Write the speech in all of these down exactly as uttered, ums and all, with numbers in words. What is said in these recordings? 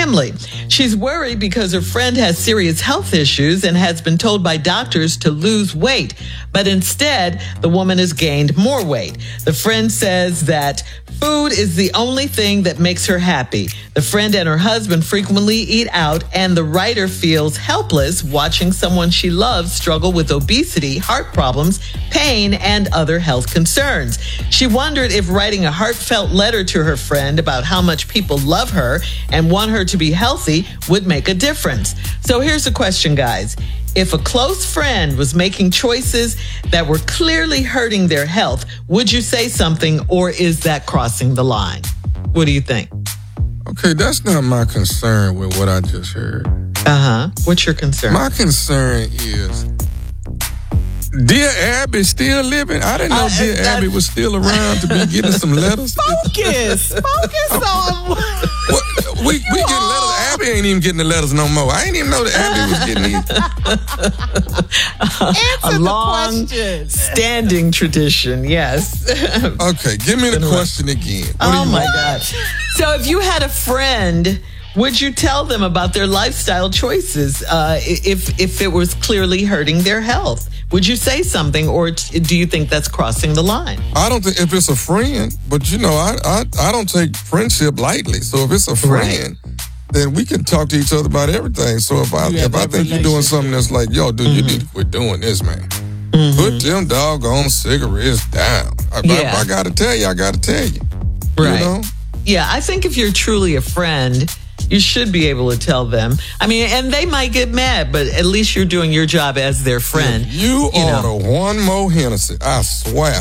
family. She's worried because her friend has serious health issues and has been told by doctors to lose weight. But instead, the woman has gained more weight. The friend says that food is the only thing that makes her happy. The friend and her husband frequently eat out, and the writer feels helpless watching someone she loves struggle with obesity, heart problems, pain, and other health concerns. She wondered if writing a heartfelt letter to her friend about how much people love her and want her to be healthy would make a difference. So here's the question, guys. If a close friend was making choices that were clearly hurting their health, would you say something, or is that crossing the line? What do you think? Okay, that's not my concern with what I just heard. Uh-huh. What's your concern? My concern is, Dear Abby still living? I didn't know uh, Dear Abby was still around to be getting some letters. Focus. Focus on... What? We, we getting letters. Abby ain't even getting the letters no more. I ain't even know that Abby was getting these. Answer a long the question. Standing tradition, yes. Okay, give me the question again. What oh, my want? God. So if you had a friend, would you tell them about their lifestyle choices uh, if if it was clearly hurting their health? Would you say something, or do you think that's crossing the line? I don't think if it's a friend, but you know, I I, I don't take friendship lightly. So if it's a friend, right, then we can talk to each other about everything. So if I if I think you're doing something that's like, yo, dude, mm-hmm. you need to quit doing this, man. Mm-hmm. Put them doggone cigarettes down. If, yeah. I, if I got to tell you, I got to tell you. Right. You know? Yeah, I think if you're truly a friend, you should be able to tell them. I mean, and they might get mad, but at least you're doing your job as their friend. If you, you order know. one more Hennessy, I swear.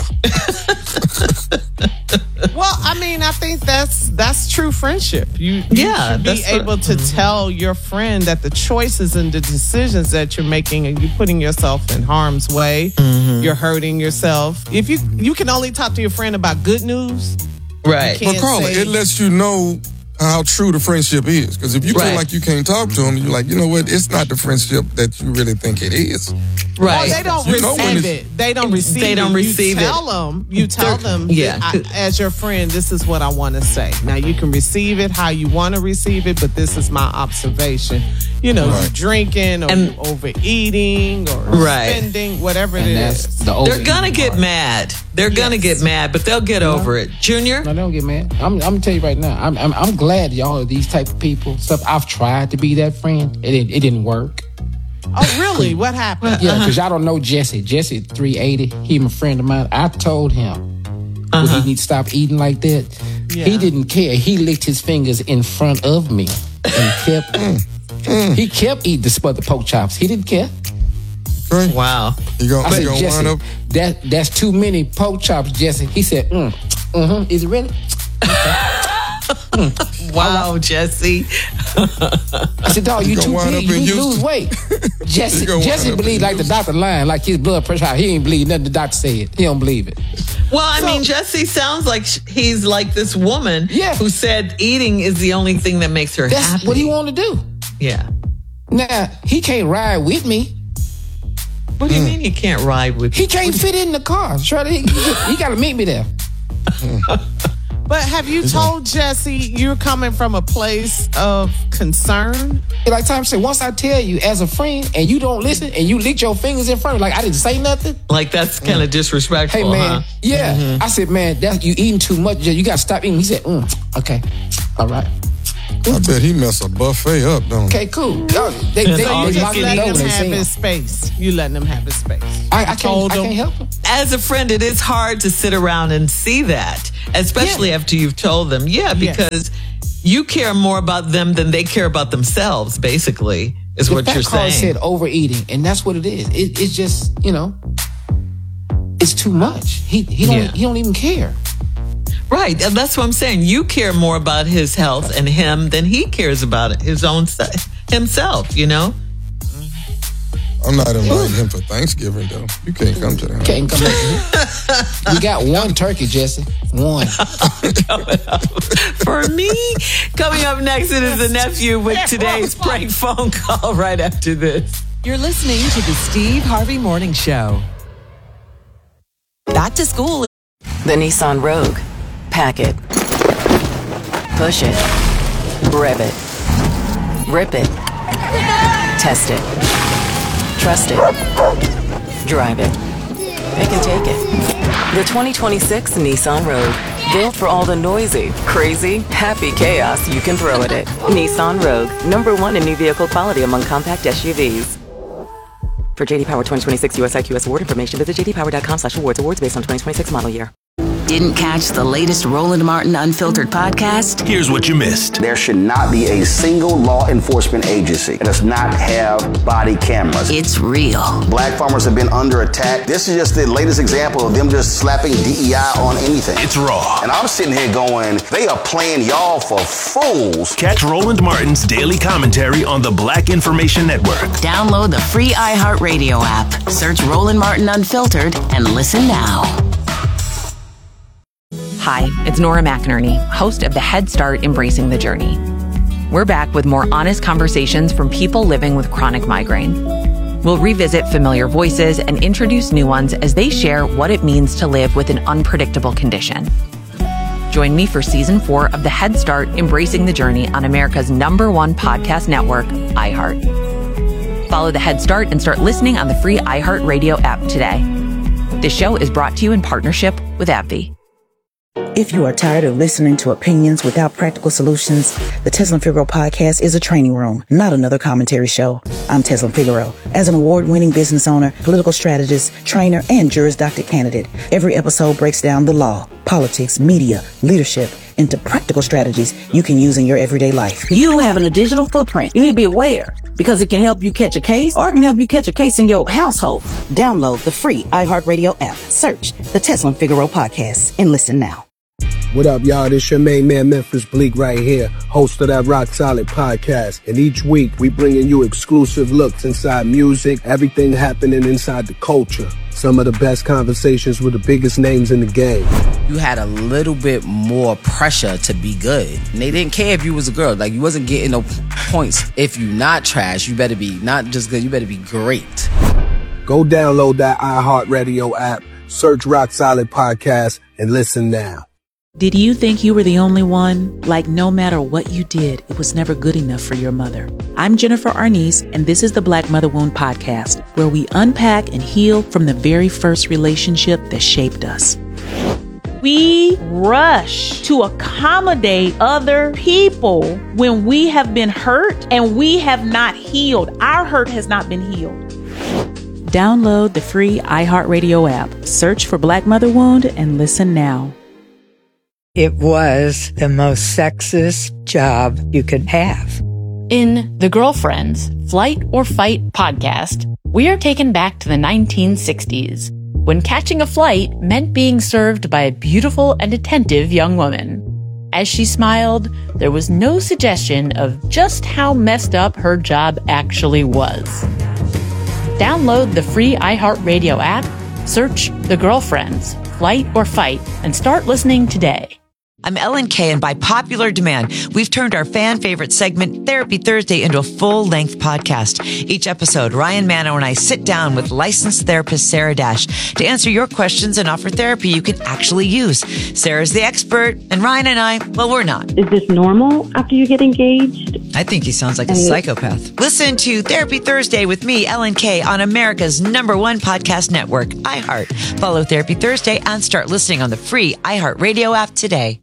Well, I mean, I think that's that's true friendship. You, you yeah, should be able what, to mm-hmm. tell your friend that the choices and the decisions that you're making, and you're putting yourself in harm's way, mm-hmm. you're hurting yourself. If you you can only talk to your friend about good news, right? But Carla, say, it lets you know how true the friendship is. Because if you right. feel like you can't talk to them, you're like, you know what? It's not the friendship that you really think it is. Right. Well, they don't you receive it. They don't receive it. They don't it. receive you it. Tell them, you tell They're, them, yeah. I, as your friend, this is what I want to say. Now, you can receive it how you want to receive it, but this is my observation. You know, right. you drinking or and, you overeating or right. spending, whatever and it is. The They're going to get mad. They're yes. going to get mad, but they'll get no. over it. Junior? No, they don't get mad. I'm, I'm going to tell you right now, I'm, I'm I'm glad y'all are these type of people. Stuff I've tried to be that friend. It didn't, it didn't work. Oh, really? What happened? Yeah, because y'all don't know Jesse. Jesse, three eighty, he a friend of mine. I told him uh-huh. well, he need to stop eating like that. Yeah. He didn't care. He licked his fingers in front of me and kept... Mm. He kept eating the smothered pork chops. He didn't care. Right. Wow. You gonna, I said, gonna Jesse, wind up? that, that's too many pork chops, Jesse. He said, mm, mm-hmm. Is it really? mm. Wow, Jesse. I said, dog, you, you too big. You need to lose weight. Jesse Jesse believed like the doctor lying, like his blood pressure high. He ain't believe nothing the doctor said. He don't believe it. Well, I so, mean, Jesse sounds like he's like this woman yeah. who said eating is the only thing that makes her that's happy. That's what he want to do. Yeah. Now, he can't ride with me. What do you mm. mean he can't ride with He you? can't fit in the car. Shirley, he, he, he got to meet me there. But have you told Jesse you're coming from a place of concern? Like Tom said, once I tell you as a friend and you don't listen and you lick your fingers in front of me, like I didn't say nothing. Like that's kind of mm. disrespectful, Hey, man, huh? yeah. Mm-hmm. I said, man, that, you eating too much. You got to stop eating. He said, mm, okay, all right. I bet he messed a buffet up, don't he? Okay, cool. Yo, they, they, so you they just letting him have his space. You letting him have his space. I, I, can't, I can't help him. As a friend, it is hard to sit around and see that, especially yeah. after you've told them. Yeah, because yes. you care more about them than they care about themselves, basically, is the what fat you're card saying. said overeating, and that's what it is. It, it's just, you know, it's too much. He, he, don't, yeah. he don't even care. Right, and that's what I'm saying. You care more about his health and him than he cares about it, his own himself, you know? I'm not inviting him for Thanksgiving, though. You can't come to that. Can't come to that. We got one turkey, Jesse. One. For me, coming up next, it is the nephew with today's prank phone call right after this. You're listening to the Steve Harvey Morning Show. Back to school. The Nissan Rogue. Pack it. Push it. Rev it. Rip it. Test it. Trust it. Drive it. They can take it. The twenty twenty-six Nissan Rogue. Built for all the noisy, crazy, happy chaos you can throw at it. Nissan Rogue. Number one in new vehicle quality among compact S U Vs. For J D Power twenty twenty-six U S I Q S award information, visit j d power dot com slash awards. Awards based on twenty twenty-six model year. Didn't catch the latest Roland Martin Unfiltered podcast? Here's what you missed. There should not be a single law enforcement agency that does not have body cameras. It's real. Black farmers have been under attack. This is just the latest example of them just slapping D E I on anything. It's raw. And I'm sitting here going, they are playing y'all for fools. Catch Roland Martin's daily commentary on the Black Information Network. Download the free iHeartRadio app. Search Roland Martin Unfiltered and listen now. Hi, it's Nora McInerney, host of the Head Start Embracing the Journey. We're back with more honest conversations from people living with chronic migraine. We'll revisit familiar voices and introduce new ones as they share what it means to live with an unpredictable condition. Join me for season four of the Head Start Embracing the Journey on America's number one podcast network, iHeart. Follow the Head Start and start listening on the free iHeartRadio app today. This show is brought to you in partnership with AbbVie. If you are tired of listening to opinions without practical solutions, the Teslin Figaro podcast is a training room, not another commentary show. I'm Teslin Figaro. As an award-winning business owner, political strategist, trainer, and Juris Doctor candidate, every episode breaks down the law, politics, media, leadership into practical strategies you can use in your everyday life. You having a digital footprint, you need to be aware because it can help you catch a case or it can help you catch a case in your household. Download the free iHeartRadio app, search the Teslin Figaro podcast, and listen now. What up, y'all? This your main man, Memphis Bleak, right here, host of that Rock Solid podcast. And each week, we bringing you exclusive looks inside music, everything happening inside the culture. Some of the best conversations with the biggest names in the game. You had a little bit more pressure to be good. And they didn't care if you was a girl. Like, you wasn't getting no points. If you not trash, you better be not just good, you better be great. Go download that iHeartRadio app, search Rock Solid Podcast, and listen now. Did you think you were the only one? Like, no matter what you did, it was never good enough for your mother. I'm Jennifer Arnice, and this is the Black Mother Wound Podcast, where we unpack and heal from the very first relationship that shaped us. We rush to accommodate other people when we have been hurt and we have not healed. Our hurt has not been healed. Download the free iHeartRadio app. Search for Black Mother Wound and listen now. It was the most sexist job you could have. In The Girlfriends, Flight or Fight podcast, we are taken back to the nineteen sixties, when catching a flight meant being served by a beautiful and attentive young woman. As she smiled, there was no suggestion of just how messed up her job actually was. Download the free iHeartRadio app, search The Girlfriends, Flight or Fight, and start listening today. I'm Ellen Kay, and by popular demand, we've turned our fan favorite segment, Therapy Thursday, into a full-length podcast. Each episode, Ryan Manno and I sit down with licensed therapist Sarah Dash to answer your questions and offer therapy you can actually use. Sarah's the expert, and Ryan and I, well, we're not. Is this normal after you get engaged? I think he sounds like a psychopath. Listen to Therapy Thursday with me, Ellen Kay, on America's number one podcast network, iHeart. Follow Therapy Thursday and start listening on the free iHeartRadio app today.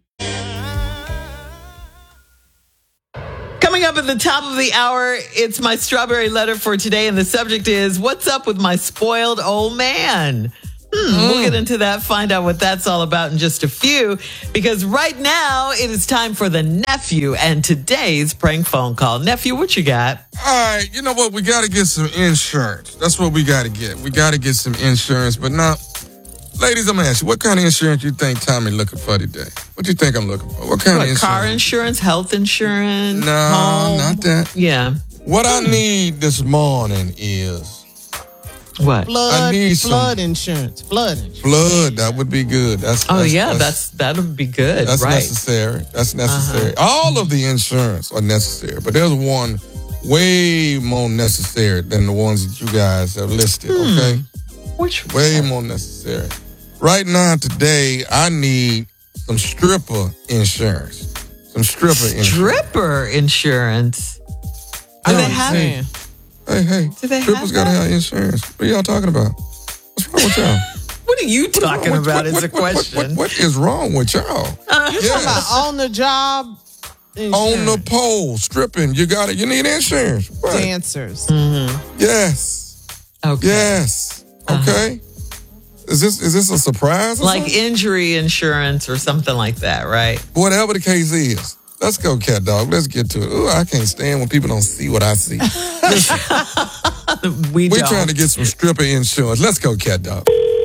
Coming up at the top of the hour, it's my strawberry letter for today, and the subject is, what's up with my spoiled old man? Hmm, mm. We'll get into that, find out what that's all about in just a few, because right now it is time for the nephew and today's prank phone call. Nephew, what you got? All right, you know what? We got to get some insurance. That's what we got to get. We got to get some insurance, but now, ladies, I'm going to ask you, what kind of insurance you think Tommy looking for today? What do you think I'm looking for? What kind what, of insurance? Car insurance, health insurance? No, home? not that. Yeah. What I need this morning is... What? Flood, I need flood some, insurance. Flood insurance. Flood, that would be good. That's, oh, that's, yeah, that's, that's that would be good. That's right. necessary. That's necessary. Uh-huh. All of the insurance are necessary, but there's one way more necessary than the ones that you guys have listed, hmm. okay? Which Way more necessary. Right now, today, I need some stripper insurance. Some stripper insurance. Stripper insurance? Do they have Hey, hey, hey. Do they strippers have gotta that? have insurance. What are y'all talking about? What's wrong with y'all? What are you talking What- about what- is what- a what- what- question. What, what is wrong with y'all? You're talking about on the job On the pole, stripping, you got it. You need insurance. Right. dancers. Yes. Okay. Yes. Okay. Is this is this a surprise? Or Like something? injury insurance or something like that, right? Whatever the case is. Let's go, cat dog. Let's get to it. Ooh, I can't stand when people don't see what I see. we We're don't. trying to get some stripper insurance. Let's go, cat dog.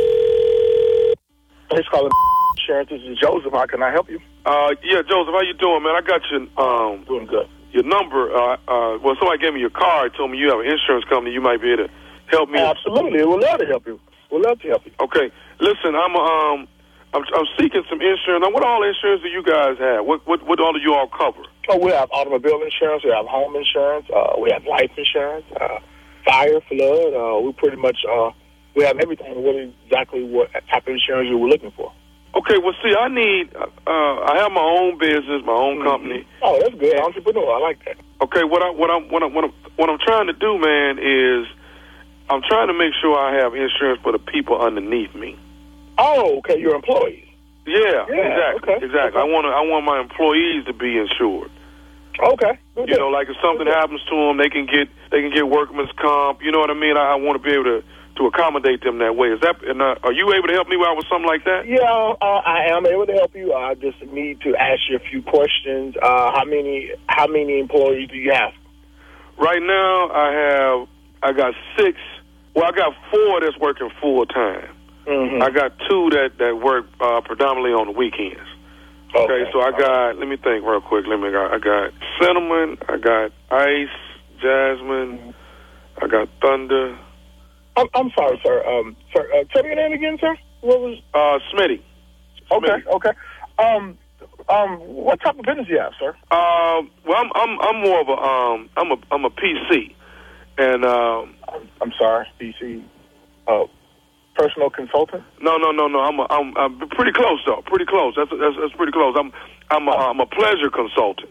Thanks for calling insurance. This is Joseph. How can I help you? Uh, yeah, Joseph, how you doing, man? I got your um, doing good. Your number. Uh, uh, well, somebody gave me your card. Told me you have an insurance company. You might be able to help me. Absolutely, we'd love to help you. We'd love to help you. Okay, listen, I'm um, I'm, I'm seeking some insurance. Now, what all insurance do you guys have? What what what all do you all cover? Oh, we have automobile insurance. We have home insurance. Uh, we have life insurance. Uh, fire, flood. Uh, we pretty much uh, we have everything. What exactly what type of insurance you were looking for? Okay, well, see, I need. Uh, I have my own business, my own mm-hmm. company. Oh, that's good, entrepreneur. I like that. Okay, what I what I what I what I'm what I'm trying to do, man, is I'm trying to make sure I have insurance for the people underneath me. Oh, okay, your employees. Yeah, Yeah, exactly, okay, exactly. okay. I want to, I want my employees to be insured. Okay. Good You know, like if something happens to them, they can get they can get workman's comp. You know what I mean? I, I want to be able to, to accommodate them that way. Is that? And uh, are you able to help me out with something like that? Yeah, uh, I am able to help you. I just need to ask you a few questions. Uh, how many how many employees do you have? Right now, I have I got six. Well, I got four that's working full time. Mm-hmm. I got two that that work uh, predominantly on the weekends. Okay, Okay. so I got. Let me think real quick. Let me. I got Cinnamon. I got Ice, Jasmine. I got Thunder. I'm, I'm sorry, sir. Um, sir, uh, tell me your name again, sir. What was? Uh, Smitty. Okay, okay. Um, um, what type of business do you have, sir? Um, well, I'm I'm I'm more of a um I'm a I'm a P C, and um I'm sorry, P C, uh, personal consultant. no no no no I'm a, I'm I'm pretty close though, pretty close. That's that's, that's pretty close. I'm I'm a, I'm a pleasure consultant,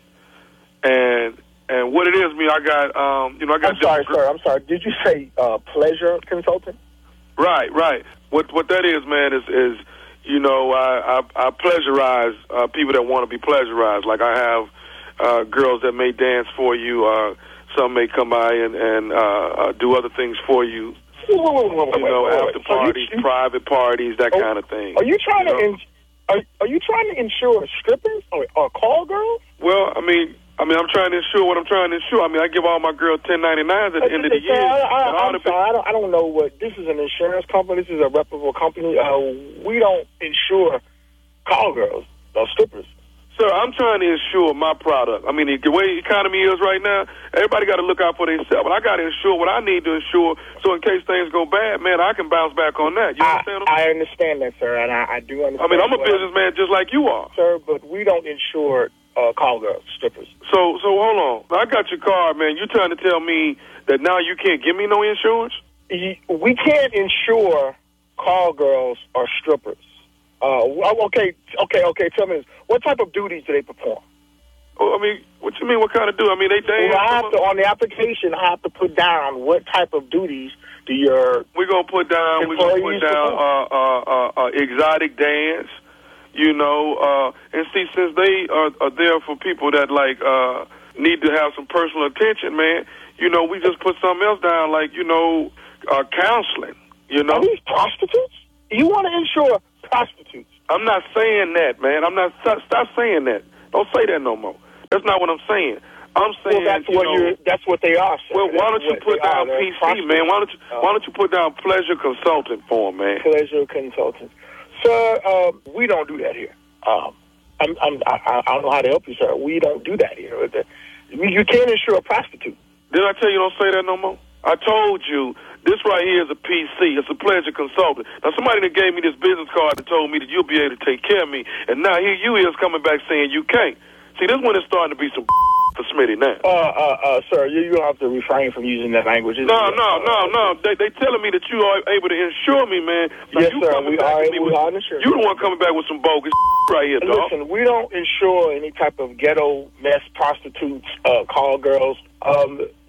and and what it is, me, I got um you know I got I'm sorry, different- sir. I'm sorry. Did you say uh, pleasure consultant? Right, right. What what that is, man, is is you know I I, I pleasurize uh, people that want to be pleasurized. Like I have uh, girls that may dance for you. Uh, some may come by and and uh, uh, do other things for you. Wait, wait, wait, wait, You know, wait, wait. after So you- parties, you- private parties, that Oh, kind of thing. Are you trying you to know? in, are, are you trying to insure strippers or, or call girls? Well, I mean, I mean, I'm trying to insure what I'm trying to insure. I mean, I give all my girls ten ninety-nines at the end of the Sir, year. I, I, and all I'm the- sorry, I don't, I don't know what this is. An insurance company. This is a reputable company. Uh, we don't insure call girls or strippers. Sir, I'm trying to insure my product. I mean, the way the economy is right now, everybody got to look out for themselves. But I got to insure what I need to insure, so in case things go bad, man, I can bounce back on that. You understand? I understand that, sir, and I, I do understand. I mean, I'm a what- businessman just like you are. sir, but we don't insure uh, call girls, strippers. So, so hold on. I got your card, man. You trying to tell me that now you can't give me no insurance? Y- We can't insure call girls or strippers. Uh, well, okay, okay, okay. Tell me this: what type of duties do they perform? Oh, I mean, what you mean? What kind of do? I mean, they dance. Well, I have to, on the application, I have to put down what type of duties do your We're gonna put down. We're gonna put employees down perform? uh, uh, uh, uh, exotic dance. You know, uh, and see, since they are, are there for people that like uh, need to have some personal attention, man. You know, we just put something else down, like you know, uh, counseling. You know, Are these prostitutes? You want to insure prostitutes? I'm not saying that, man. I'm not. Stop, stop saying that. Don't say that no more. That's not what I'm saying. I'm saying Well, that's you what know, you're. That's what they are. Sir. Well, why don't That's you what put they down are. P They're C, prostitutes. man? Why don't you Uh, Why don't you put down pleasure consultant for 'em, man? Pleasure consultants, sir. Uh, we don't do that here. Um, I'm, I'm, I, I don't know how to help you, sir. We don't do that here. You can't insure a prostitute. Did I tell you don't say that no more? I told you this right here is a P C. It's a pleasure consultant. Now, somebody that gave me this business card and told me that you'll be able to take care of me, and now here you is coming back saying you can't. See, this one is starting to be some for Smitty now. Uh, uh, uh, sir, you, you have to refrain from using that language. No, no, no, no. They they telling me that you are able to insure me, man. Now, Yes, you sir. coming We back are to me able with- to insure. You the one coming back with some bogus right here, dog. Listen, we don't insure any type of ghetto mess prostitutes, uh, call girls. Um,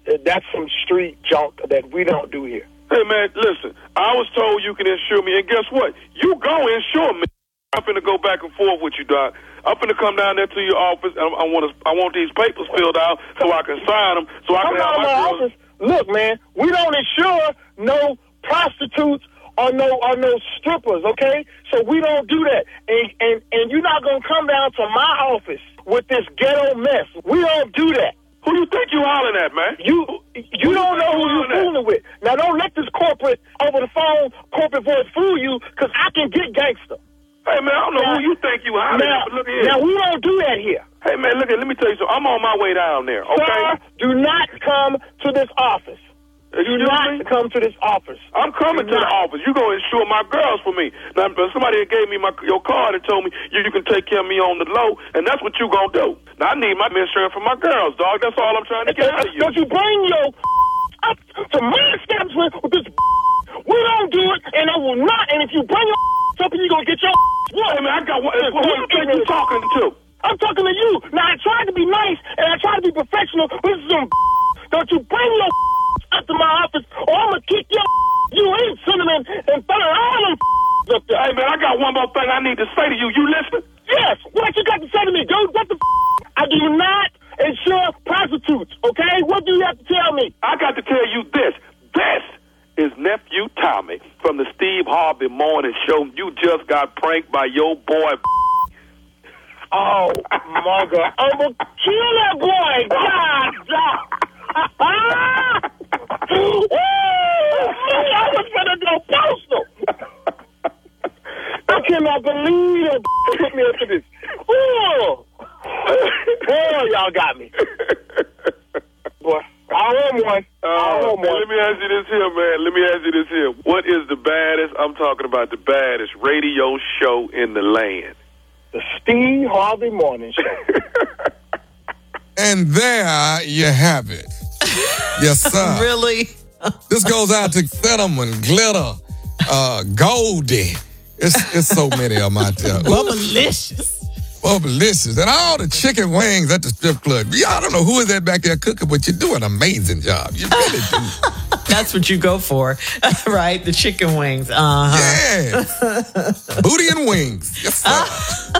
that's some street junk that we don't do here. Hey, man, listen, I was told you can insure me, and guess what? You go insure me. I'm finna go back and forth with you, Doc. I'm finna come down there to your office, and I want to, I want these papers filled out so I can sign them, so I Come can have on, my my girls. office. Look, man, we don't insure no prostitutes or no or no strippers, okay? So we don't do that. And and, and you're not gonna come down to my office with this ghetto mess. We don't do that. Who you think you hollering at, man? You you Who don't you know think who you you're hollering fooling with. Now don't let this corporate over the phone corporate voice fool you, because I can get gangster. Hey, man, I don't know Now- who you think you hollering now, at, but look here. Now we don't do that here. Hey, man, look here, let me tell you something. I'm on my way down there, okay? Sir, do not come to this office. Do Excuse not me? come to this office. I'm coming Do to the not. office. You gonna insure my girls for me. Now, but somebody gave me my your card and told me you, you can take care of me on the low, and that's what you gonna do. Now, I need my insurance for my girls, dog. That's all I'm trying to get out of you. Don't you bring your up to my establishment with this. We don't do it, and I will not. And if you bring your up, you're gonna get your. Hey, man, I got one. Who you think you talking to? I'm talking to you. Now, I tried to be nice, and I tried to be professional. This is some. Don't you bring your up to my office, or I'm gonna kick your. You ain't cinnamon and fire all them up there. Hey, man, I got one more thing I need to say to you. You listening? Yes. What you got to say to me, dude? What the? I do not insure prostitutes. Okay? What do you have to tell me? I got to tell you this. This is Nephew Tommy from the Steve Harvey Morning Show. You just got pranked by your boy. Oh my God! I'm gonna kill that boy. God, God. Ooh, I was gonna go postal. I cannot believe that put me into this. Ooh. Boy, y'all got me. Boy, I am one. Uh, I am one. let me ask you this here, man. Let me ask you this here. What is the baddest, I'm talking about the baddest radio show in the land? The Steve Harvey Morning Show. And there you have it. Yes, sir. Really? This goes out to Cinnamon, Glitter, uh, Goldie. It's, it's so many of them out there. Bubblicious. Bubblicious. And all the chicken wings at the strip club. Y'all don't know who is that back there cooking, but you're doing an amazing job. You really do. That's what you go for, right? The chicken wings. Uh-huh. Yeah. Booty and wings. Yes, sir.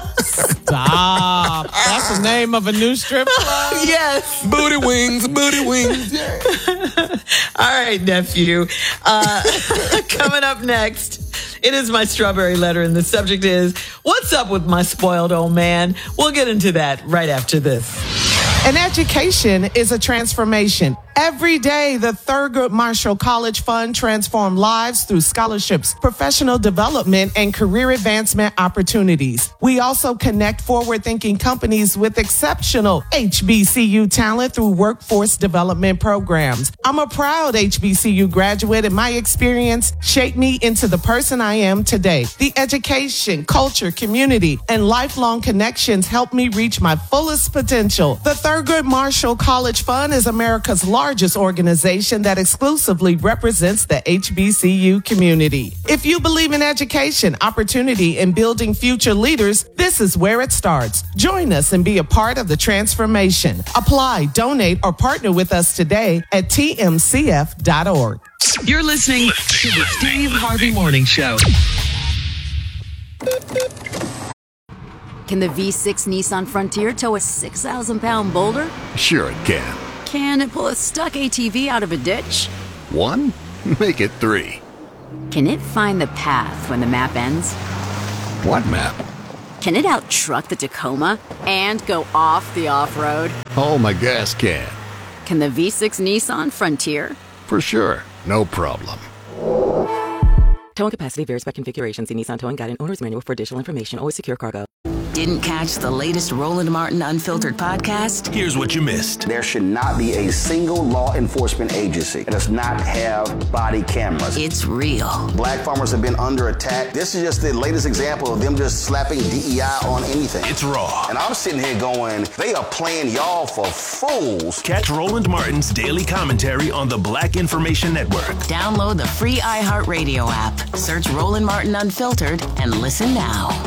Stop. That's the name of a new strip club? Yes. Booty wings, booty wings. Yeah. All right, nephew. Uh, coming up next, it is my strawberry letter, and the subject is, what's up with my spoiled old man? We'll get into that right after this. An education is a transformation. Every day, the Thurgood Marshall College Fund transforms lives through scholarships, professional development, and career advancement opportunities. We also connect forward-thinking companies with exceptional H B C U talent through workforce development programs. I'm a proud H B C U graduate, and my experience shaped me into the person I am today. The education, culture, community, and lifelong connections helped me reach my fullest potential. The Thurgood Marshall College Fund is America's largest largest organization that exclusively represents the H B C U community. If you believe in education, opportunity, and building future leaders, this is where it starts. Join us and be a part of the transformation. Apply, donate, or partner with us today at T M C F dot org. You're listening to the Steve Harvey Morning Show. Can the V six Nissan Frontier tow a six thousand pound boulder? Sure it can. Can it pull a stuck A T V out of a ditch? One? Make it three. Can it find the path when the map ends? What map? Can it out-truck the Tacoma and go off the off-road? Oh, my gas can. Can the V six Nissan Frontier? For sure. No problem. Towing capacity varies by configuration. See Nissan Towing Guide and Owner's Manual for additional information. Always secure cargo. Didn't catch the latest Roland Martin Unfiltered podcast? Here's what you missed. There should not be a single law enforcement agency that does not have body cameras. It's real. Black farmers have been under attack. This is just the latest example of them just slapping D E I on anything. It's raw. And I'm sitting here going, they are playing y'all for fools. Catch Roland Martin's daily commentary on the Black Information Network. Download the free iHeartRadio app. Search Roland Martin Unfiltered and listen now.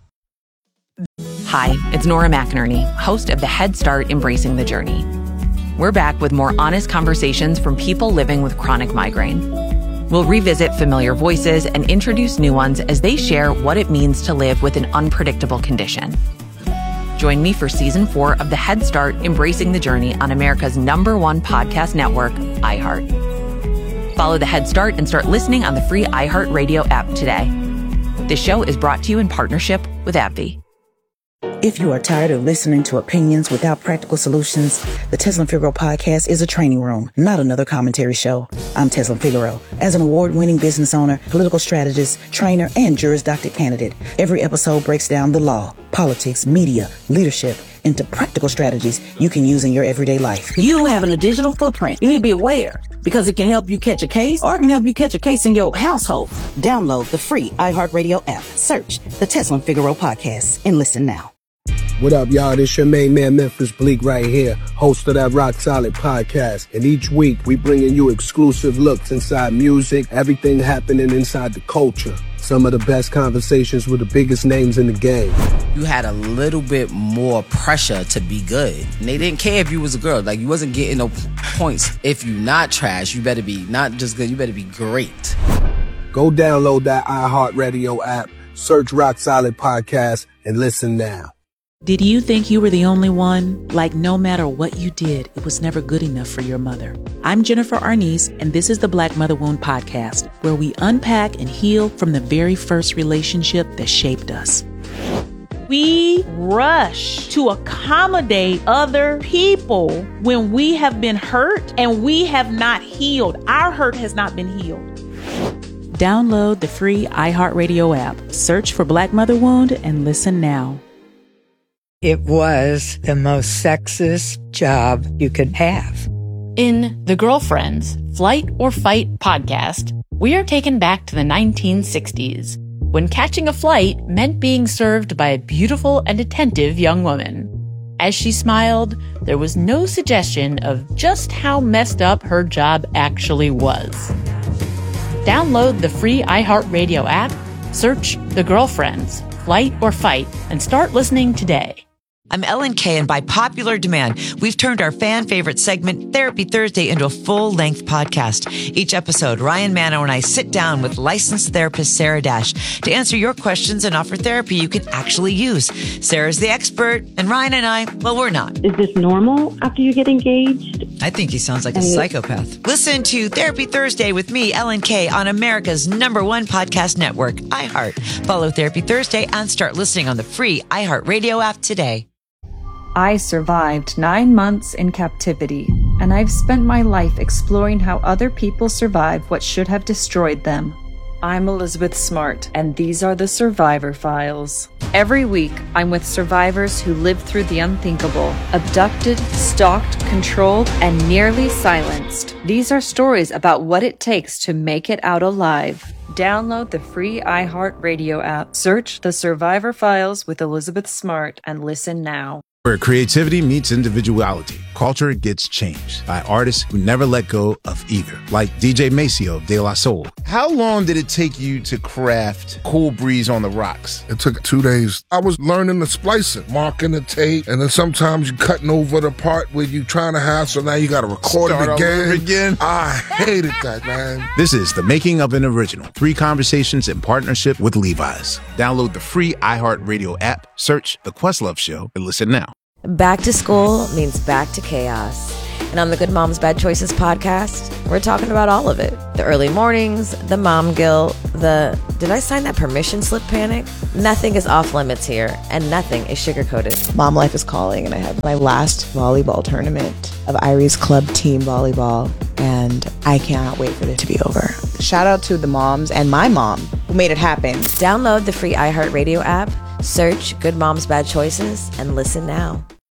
Hi, it's Nora McInerney, host of the Head Start Embracing the Journey. We're back with more honest conversations from people living with chronic migraine. We'll revisit familiar voices and introduce new ones as they share what it means to live with an unpredictable condition. Join me for season four of the Head Start Embracing the Journey on America's number one podcast network, iHeart. Follow the Head Start and start listening on the free iHeartRadio app today. This show is brought to you in partnership with AbbVie. If you are tired of listening to opinions without practical solutions, the Teslin Figaro podcast is a training room, not another commentary show. I'm Teslin Figaro. As an award-winning business owner, political strategist, trainer, and Juris Doctor candidate, every episode breaks down the law, politics, media, leadership, into practical strategies you can use in your everyday life. You having a digital footprint. You need to be aware because it can help you catch a case or it can help you catch a case in your household. Download the free iHeartRadio app. Search the Teslin Figaro podcast and listen now. What up, y'all? This your main man, Memphis Bleak, right here, host of that Rock Solid podcast. And each week, we bringing you exclusive looks inside music, everything happening inside the culture. Some of the best conversations with the biggest names in the game. You had a little bit more pressure to be good. And they didn't care if you was a girl. Like, you wasn't getting no points. If you not trash, you better be not just good, you better be great. Go download that iHeartRadio app, search Rock Solid Podcast, and listen now. Did you think you were the only one? Like no matter what you did, it was never good enough for your mother. I'm Jennifer Arnice, and this is the Black Mother Wound Podcast, where we unpack and heal from the very first relationship that shaped us. We rush to accommodate other people when we have been hurt and we have not healed. Our hurt has not been healed. Download the free iHeartRadio app, search for Black Mother Wound, and listen now. It was the most sexist job you could have. In The Girlfriends, Flight or Fight podcast, we are taken back to the nineteen sixties, when catching a flight meant being served by a beautiful and attentive young woman. As she smiled, there was no suggestion of just how messed up her job actually was. Download the free iHeartRadio app, search The Girlfriends, Flight or Fight, and start listening today. I'm Ellen Kay, and by popular demand, we've turned our fan favorite segment, Therapy Thursday, into a full-length podcast. Each episode, Ryan Mano and I sit down with licensed therapist Sarah Dash to answer your questions and offer therapy you can actually use. Sarah's the expert, and Ryan and I, well, we're not. Is this normal after you get engaged? I think he sounds like a psychopath. Listen to Therapy Thursday with me, Ellen Kay, on America's number one podcast network, iHeart. Follow Therapy Thursday and start listening on the free iHeartRadio app today. I survived nine months in captivity, and I've spent my life exploring how other people survived what should have destroyed them. I'm Elizabeth Smart, and these are the Survivor Files. Every week, I'm with survivors who lived through the unthinkable, abducted, stalked, controlled, and nearly silenced. These are stories about what it takes to make it out alive. Download the free iHeartRadio app, search The Survivor Files with Elizabeth Smart, and listen now. Where creativity meets individuality, culture gets changed by artists who never let go of either, like D J Maceo of De La Soul. How long did it take you to craft Cool Breeze on the Rocks? It took two days. I was learning the splicing, marking the tape, and then sometimes you cutting over the part where you trying to have, so now you got to record Start it again. All over again. I hated that, man. This is The Making of an Original. Three conversations in partnership with Levi's. Download the free iHeartRadio app, search The Questlove Show, and listen now. Back to school means back to chaos. And on the Good Moms Bad Choices podcast, we're talking about all of it. The early mornings, the mom guilt, the did I sign that permission slip panic? Nothing is off limits here, and nothing is sugar-coated. Mom life is calling, and I had my last volleyball tournament of Irie's club team volleyball, and I cannot wait for it to be over. Shout out to the moms and my mom who made it happen. Download the free iHeartRadio app, search Good Moms Bad Choices, and listen now.